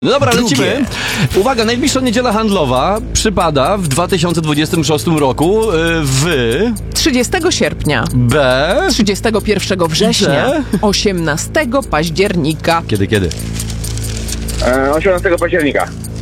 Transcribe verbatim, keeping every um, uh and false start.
No dobra, Drugie. lecimy. Uwaga, najbliższa niedziela handlowa przypada w dwa tysiące dwudziestym szóstym roku y, w trzydziestego sierpnia, B... trzydziestego pierwszego września, Gdzie? osiemnastego października. Kiedy, kiedy? E, osiemnastego października.